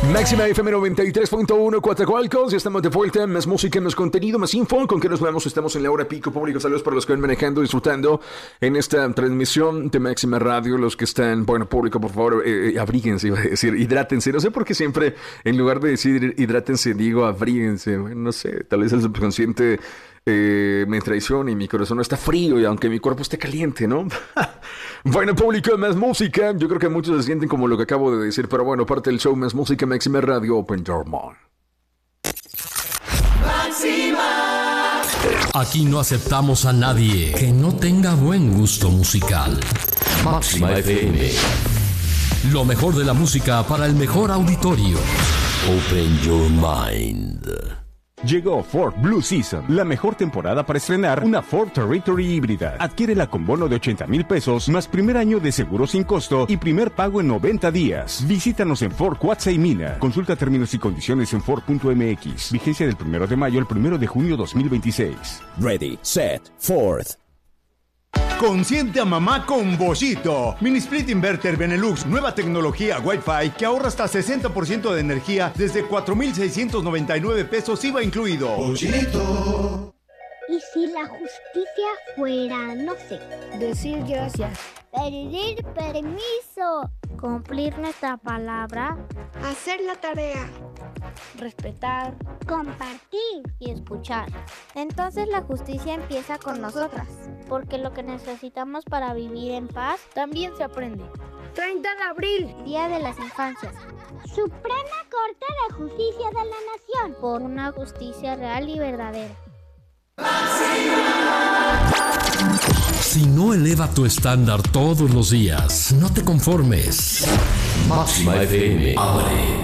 Máxima FM 93.1 Coatzacoalcos, ya estamos de vuelta, más música, más contenido, más info, con que nos vemos, estamos en la hora pico público, saludos para los que van manejando, disfrutando en esta transmisión de Máxima Radio, los que están, bueno, público, por favor, abríguense, iba a decir, hidrátense, no sé por qué siempre, en lugar de decir hidrátense, digo abríguense, bueno, no sé, tal vez el subconsciente me traiciona y mi corazón está frío y aunque mi cuerpo esté caliente, ¿no? Bueno, público, más música. Yo creo que muchos se sienten como lo que acabo de decir, pero bueno, parte del show, más música, Máxima Radio, Open Your Mind. Máxima. Aquí no aceptamos a nadie que no tenga buen gusto musical. Máxima FM. Lo mejor de la música para el mejor auditorio. Open Your Mind. Llegó Ford Blue Season, la mejor temporada para estrenar una Ford Territory híbrida. Adquiérela con bono de 80,000 pesos, más primer año de seguro sin costo y primer pago en 90 días. Visítanos en Ford Cuautla y Mina. Consulta términos y condiciones en Ford.mx. Vigencia del 1 de mayo al 1 de junio 2026. Ready, set, Ford. Consiente a mamá con Boschito. Mini Split Inverter Benelux, nueva tecnología Wi-Fi que ahorra hasta 60% de energía desde 4,699 pesos IVA incluido. Boschito. ¿Y si la justicia fuera, no sé, decir gracias, pedir permiso, cumplir nuestra palabra, hacer la tarea, respetar, compartir y escuchar? Entonces la justicia empieza con nosotras, porque lo que necesitamos para vivir en paz también se aprende. 30 de abril, Día de las Infancias. Suprema Corte de Justicia de la Nación, por una justicia real y verdadera. Si no eleva tu estándar todos los días, no te conformes. Máxima FM. Abre.